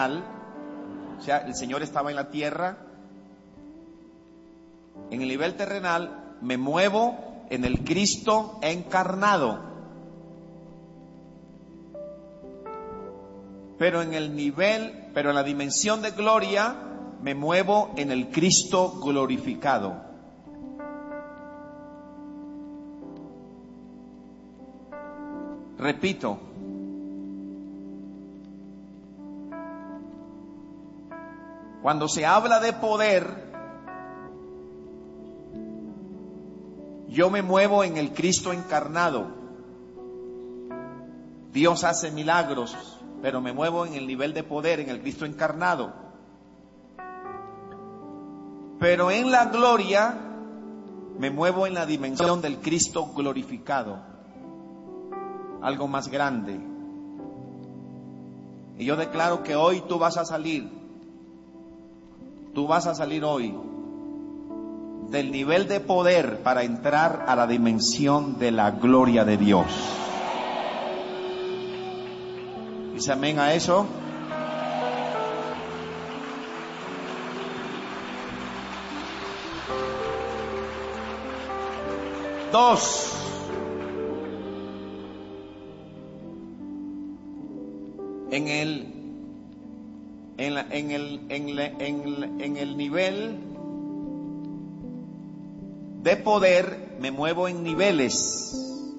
o sea, el Señor estaba en la tierra. En el nivel terrenal me muevo en el Cristo encarnado. Pero en la dimensión de gloria me muevo en el Cristo glorificado. Repito, cuando se habla de poder, yo me muevo en el Cristo encarnado. Dios hace milagros, pero me muevo en el nivel de poder, en el Cristo encarnado. Pero en la gloria, me muevo en la dimensión del Cristo glorificado. Algo más grande. Y yo declaro que hoy tú vas a salir hoy del nivel de poder para entrar a la dimensión de la gloria de Dios. ¿Dice amén a eso? Dos, en el nivel de poder me muevo en niveles,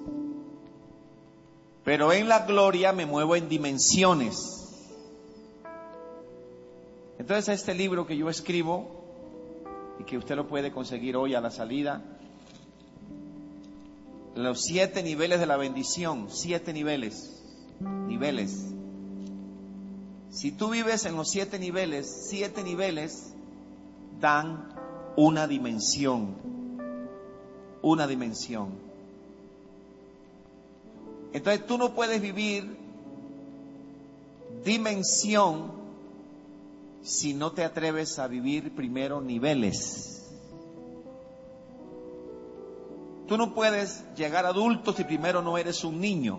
pero en la gloria me muevo en dimensiones. Entonces este libro que yo escribo y que usted lo puede conseguir hoy a la salida, los 7 niveles de la bendición, 7 niveles. Si tú vives en los 7 niveles dan una dimensión. Entonces tú no puedes vivir dimensión si no te atreves a vivir primero niveles. Tú no puedes llegar a adulto si primero no eres un niño.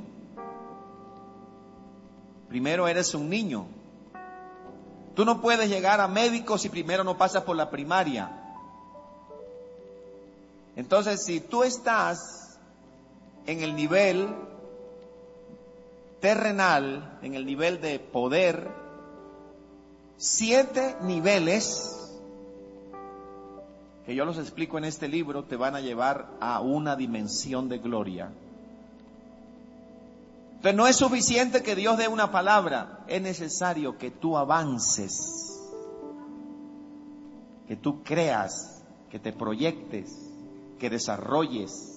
Primero eres un niño. Tú no puedes llegar a médico si primero no pasas por la primaria. Entonces, si tú estás en el nivel terrenal, en el nivel de poder, 7 niveles, que yo los explico en este libro, te van a llevar a una dimensión de gloria. Entonces no es suficiente que Dios dé una palabra, es necesario que tú avances, que tú creas, que te proyectes, que desarrolles.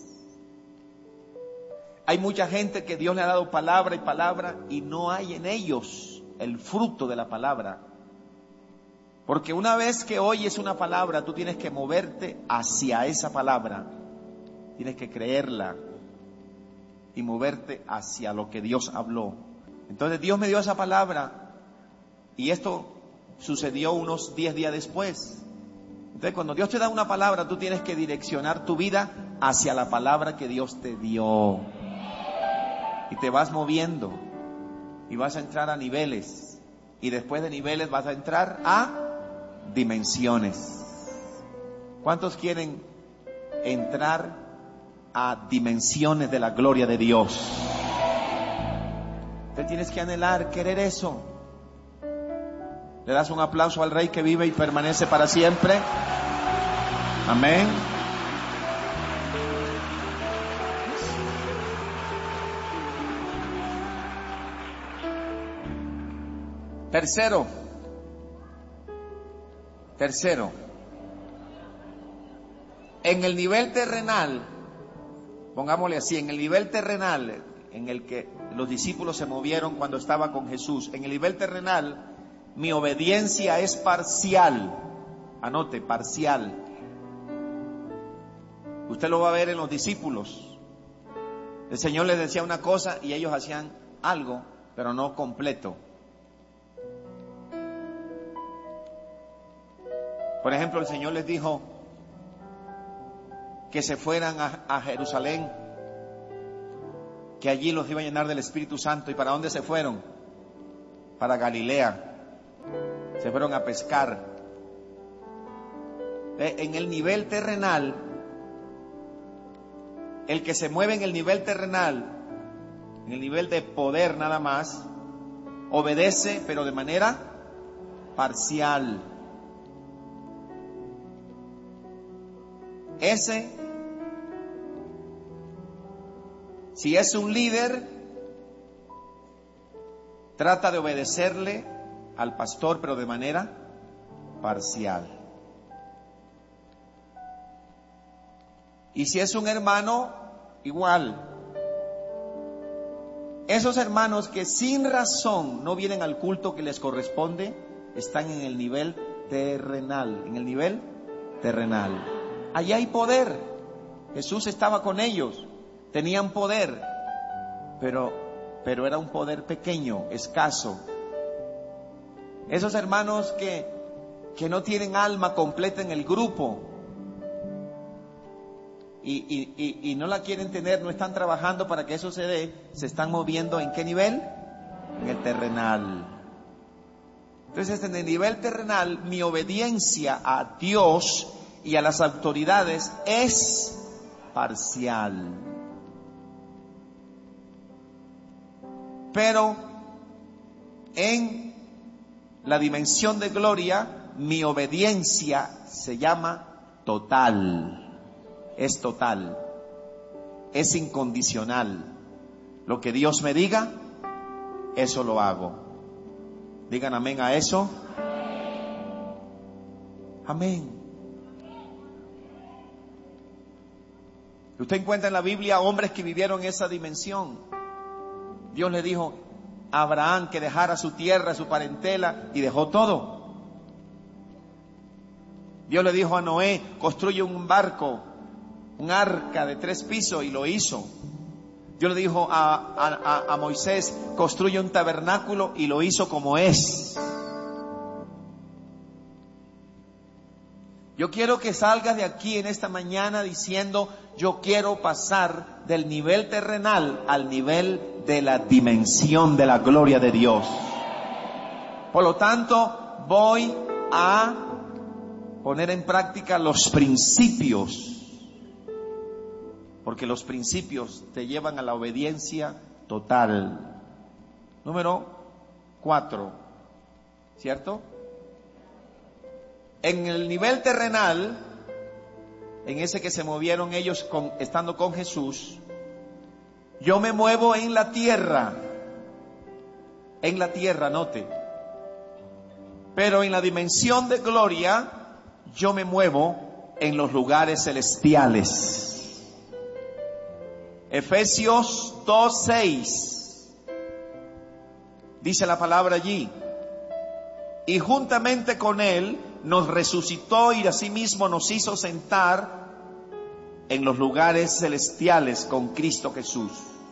Hay mucha gente que Dios le ha dado palabra y no hay en ellos el fruto de la palabra. Porque una vez que oyes una palabra, tú tienes que moverte hacia esa palabra, tienes que creerla y moverte hacia lo que Dios habló. Entonces Dios me dio esa palabra y esto sucedió unos 10 días después. Entonces cuando Dios te da una palabra, tú tienes que direccionar tu vida hacia la palabra que Dios te dio. Y te vas moviendo y vas a entrar a niveles, y después de niveles vas a entrar a dimensiones. ¿Cuántos quieren entrar a dimensiones de la gloria de Dios? Te tienes que anhelar, querer eso. Le das un aplauso al Rey que vive y permanece para siempre. Amén. Tercero, en el nivel terrenal, pongámosle así, en el nivel terrenal en el que los discípulos se movieron cuando estaba con Jesús, en el nivel terrenal, mi obediencia es parcial. Anote, parcial. Usted lo va a ver en los discípulos. El Señor les decía una cosa y ellos hacían algo, pero no completo. Por ejemplo, el Señor les dijo que se fueran a Jerusalén, que allí los iba a llenar del Espíritu Santo. ¿Y para dónde se fueron? Para Galilea. Se fueron a pescar. En el nivel terrenal, el que se mueve en el nivel terrenal, en el nivel de poder nada más, obedece, pero de manera parcial. Ese, si es un líder, trata de obedecerle al pastor, pero de manera parcial. Y si es un hermano, igual. Esos hermanos que sin razón no vienen al culto que les corresponde, están en el nivel terrenal, en el nivel terrenal. Allí hay poder. Jesús estaba con ellos, tenían poder, pero era un poder pequeño, escaso. Esos hermanos que no tienen alma completa en el grupo y no la quieren tener, no están trabajando para que eso se dé, se están moviendo ¿en qué nivel? En el terrenal. Entonces, en el nivel terrenal, mi obediencia a Dios y a las autoridades es parcial. Pero en la dimensión de gloria, mi obediencia se llama total. Es total, es incondicional. Lo que Dios me diga, eso lo hago. Digan amén a eso. Amén. Usted encuentra en la Biblia hombres que vivieron esa dimensión. Dios le dijo a Abraham que dejara su tierra, su parentela, y dejó todo. Dios le dijo a Noé, construye un barco, un arca de 3 pisos, y lo hizo. Dios le dijo a Moisés, construye un tabernáculo, y lo hizo como es. Yo quiero que salgas de aquí en esta mañana diciendo, yo quiero pasar del nivel terrenal al nivel de la dimensión de la gloria de Dios. Por lo tanto, voy a poner en práctica los principios, porque los principios te llevan a la obediencia total. Número 4, ¿cierto? En el nivel terrenal, en ese que se movieron ellos estando con Jesús, yo me muevo en la tierra, note. Pero en la dimensión de gloria, yo me muevo en los lugares celestiales. Efesios 2:6 dice la palabra allí: y juntamente con Él nos resucitó y asimismo nos hizo sentar en los lugares celestiales con Cristo Jesús.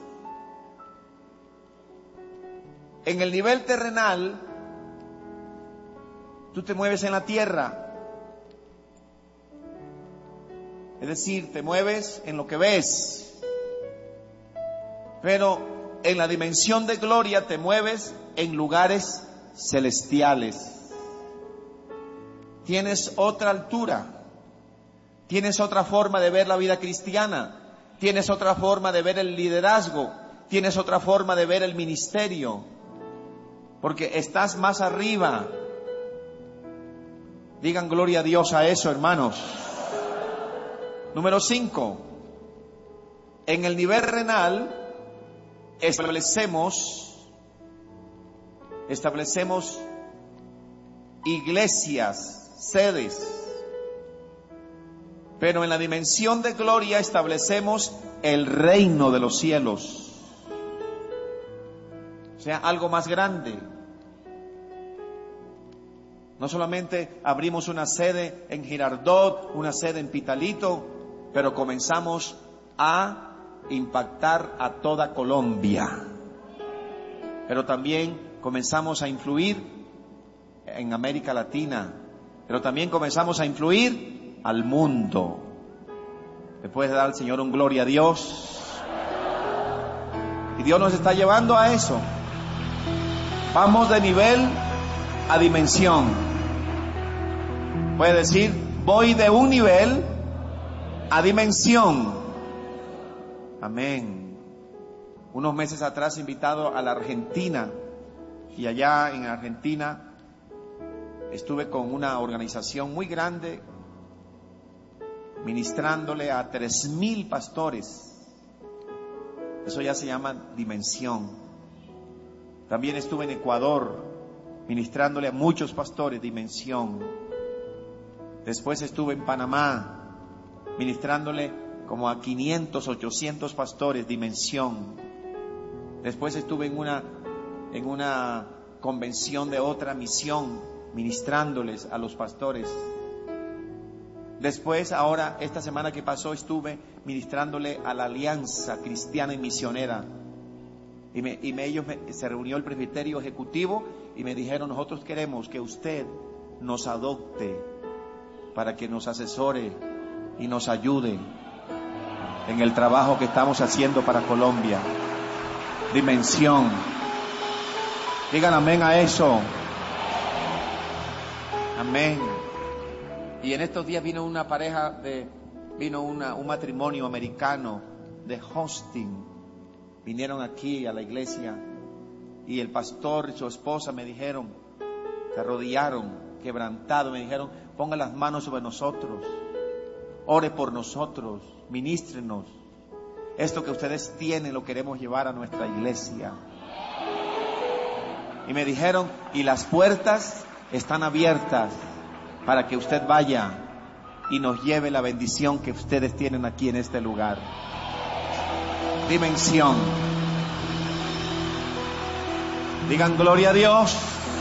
En el nivel terrenal, tú te mueves en la tierra. Es decir, te mueves en lo que ves. Pero en la dimensión de gloria te mueves en lugares celestiales. Tienes otra altura, tienes otra forma de ver la vida cristiana, tienes otra forma de ver el liderazgo, tienes otra forma de ver el ministerio, porque estás más arriba. Digan gloria a Dios a eso, hermanos. Número 5. En el nivel renal establecemos iglesias, sedes. Pero en la dimensión de gloria establecemos el reino de los cielos. O sea, algo más grande. No solamente abrimos una sede en Girardot, una sede en Pitalito, pero comenzamos a impactar a toda Colombia. Pero también comenzamos a influir en América Latina, pero también comenzamos a influir al mundo. ¿Le puedes dar al Señor un gloria a Dios? Y Dios nos está llevando a eso. Vamos de nivel a dimensión. Puede decir, voy de un nivel a dimensión. Amén. Unos meses atrás invitado a la Argentina, y allá en Argentina estuve con una organización muy grande ministrándole a 3,000 pastores. Eso ya se llama dimensión. También estuve en Ecuador ministrándole a muchos pastores, dimensión. Después estuve en Panamá ministrándole como a 500, 800 pastores, dimensión. Después estuve en una convención de otra misión, ministrándoles a los pastores. Después, ahora, esta semana que pasó, estuve ministrándole a la Alianza Cristiana y Misionera. Se reunió el presbiterio ejecutivo y me dijeron, nosotros queremos que usted nos adopte para que nos asesore y nos ayude en el trabajo que estamos haciendo para Colombia. Dimensión. Digan amén a eso. Amén. Y en estos días vino una pareja un matrimonio americano de Austin. Vinieron aquí a la iglesia y el pastor y su esposa me dijeron, se arrodillaron, quebrantados, me dijeron, ponga las manos sobre nosotros, ore por nosotros, ministrenos. Esto que ustedes tienen lo queremos llevar a nuestra iglesia. Y me dijeron, y las puertas están abiertas para que usted vaya y nos lleve la bendición que ustedes tienen aquí en este lugar. Dimensión. Digan gloria a Dios.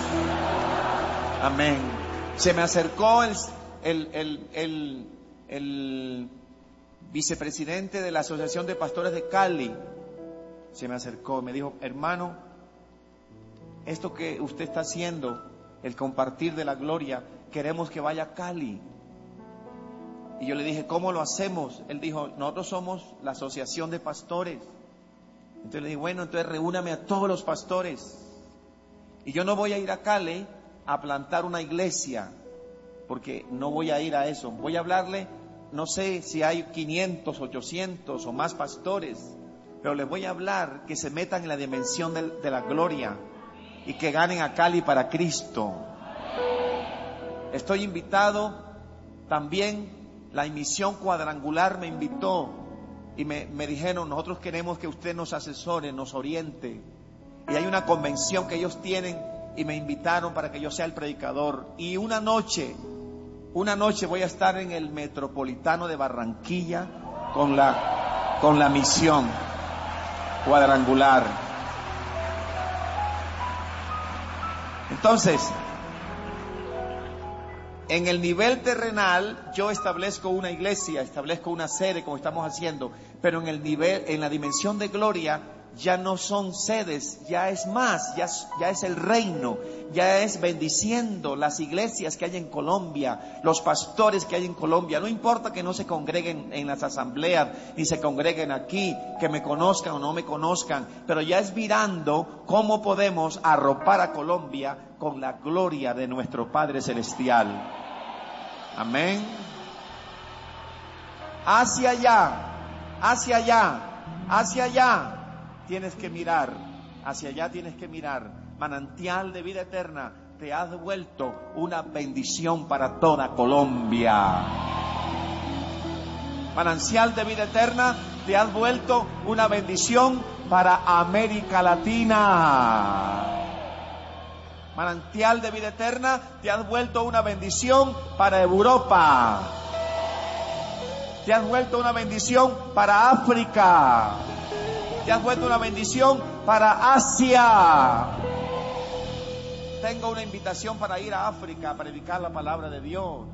Amén. Se me acercó el vicepresidente de la Asociación de Pastores de Cali. Se me acercó y me dijo, hermano, esto que usted está haciendo, el compartir de la gloria, queremos que vaya a Cali. Y yo le dije, ¿cómo lo hacemos? Él dijo, nosotros somos la Asociación de Pastores. Entonces le dije, bueno, entonces reúname a todos los pastores. Y yo no voy a ir a Cali a plantar una iglesia, porque no voy a ir a eso. Voy a hablarle, no sé si hay 500, 800 o más pastores, pero les voy a hablar que se metan en la dimensión de la gloria y que ganen a Cali para Cristo. Estoy invitado también, la misión cuadrangular me invitó y me dijeron, nosotros queremos que usted nos asesore, nos oriente. Y hay una convención que ellos tienen y me invitaron para que yo sea el predicador. Y una noche voy a estar en el Metropolitano de Barranquilla con la misión cuadrangular. Entonces, en el nivel terrenal yo establezco una iglesia, establezco una sede como estamos haciendo, pero en la dimensión de gloria ya no son sedes, ya es más, ya es el reino, ya es bendiciendo las iglesias que hay en Colombia, los pastores que hay en Colombia. No importa que no se congreguen en las asambleas, ni se congreguen aquí, que me conozcan o no me conozcan, pero ya es mirando cómo podemos arropar a Colombia con la gloria de nuestro Padre Celestial. Amén. Hacia allá, hacia allá, hacia allá. Tienes que mirar, hacia allá tienes que mirar. Manantial de vida eterna, te has vuelto una bendición para toda Colombia. Manantial de vida eterna, te has vuelto una bendición para América Latina. Manantial de vida eterna, te has vuelto una bendición para Europa. Te has vuelto una bendición para África. Te has vuelto una bendición para Asia. Tengo una invitación para ir a África a predicar la palabra de Dios.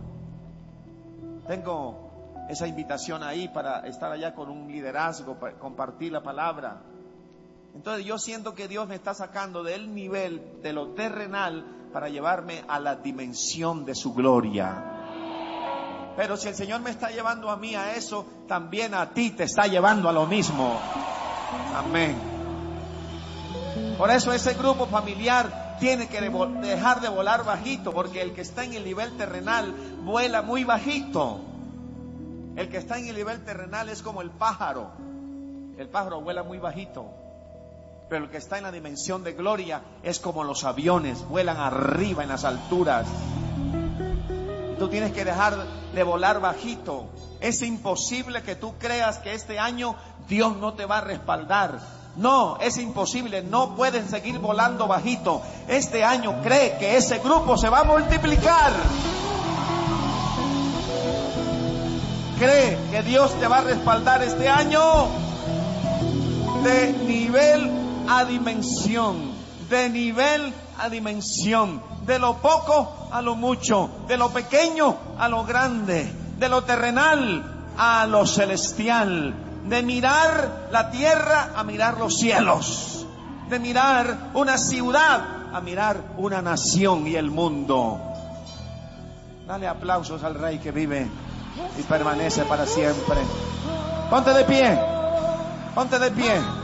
Tengo esa invitación ahí para estar allá con un liderazgo, para compartir la palabra. Entonces yo siento que Dios me está sacando del nivel de lo terrenal para llevarme a la dimensión de su gloria. Pero si el Señor me está llevando a mí a eso, también a ti te está llevando a lo mismo. Amén. Por eso ese grupo familiar tiene que dejar de volar bajito, porque el que está en el nivel terrenal vuela muy bajito. El que está en el nivel terrenal es como el pájaro. El pájaro vuela muy bajito. Pero el que está en la dimensión de gloria es como los aviones, vuelan arriba en las alturas. Tú tienes que dejar de volar bajito. Es imposible que tú creas que este año Dios no te va a respaldar. No, es imposible, no pueden seguir volando bajito. Este año cree que ese grupo se va a multiplicar. Cree que Dios te va a respaldar este año de nivel a dimensión, de nivel a dimensión, de lo poco a lo mucho, de lo pequeño a lo grande, de lo terrenal a lo celestial, de mirar la tierra a mirar los cielos, de mirar una ciudad a mirar una nación y el mundo. Dale aplausos al Rey que vive y permanece para siempre. Ponte de pie, ponte de pie.